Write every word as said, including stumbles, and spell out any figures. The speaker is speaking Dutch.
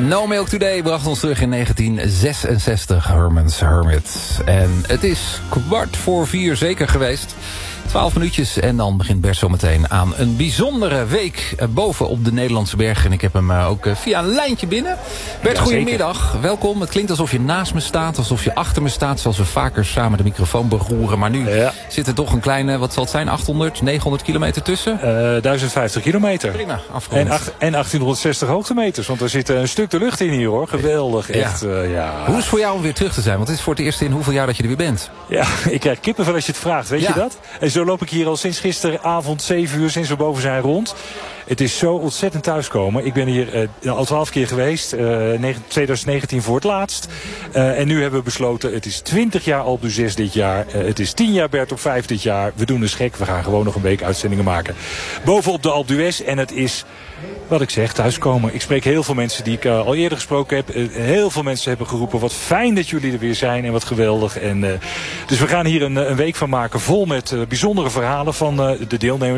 No Milk Today bracht ons terug in negentien zesenzestig, Herman's Hermit. En het is kwart voor vier zeker geweest. Twaalf minuutjes en dan begint Bert zo meteen aan een bijzondere week boven op de Nederlandse bergen. En ik heb hem ook via een lijntje binnen. Bert, ja, goedemiddag. Welkom. Het klinkt alsof je naast me staat, alsof je achter me staat. Zoals we vaker samen de microfoon beroeren. Maar nu ja. zit er toch een kleine, wat zal het zijn, achthonderd, negenhonderd kilometer tussen? Uh, duizend vijftig kilometer. Prima, afgerond. En, acht, en achttienhonderdzestig hoogtemeters. Want er zit een stuk de lucht in hier, hoor. Geweldig, echt. Ja. Uh, ja. Hoe is het voor jou om weer terug te zijn? Want het is voor het eerst in hoeveel jaar dat je er weer bent? Ja, ik krijg kippenvel als je het vraagt. Weet ja. je dat? En zo loop ik hier al sinds gisteravond zeven uur, sinds we boven zijn rond. Het is zo ontzettend thuiskomen. Ik ben hier uh, al twaalf keer geweest. Uh, twintig negentien voor het laatst. Uh, en nu hebben we besloten, het is twintig jaar Alpe d'Huez dit jaar. Uh, het is tien jaar Bertop vijf dit jaar. We doen dus gek. We gaan gewoon nog een week uitzendingen maken. Bovenop de Alpe d'Huez. En het is, wat ik zeg, thuiskomen. Ik spreek heel veel mensen die ik uh, al eerder gesproken heb. Uh, heel veel mensen hebben geroepen, wat fijn dat jullie er weer zijn. En wat geweldig. En, uh, dus we gaan hier een, een week van maken vol met uh, bijzondere verhalen van uh, de deelnemers.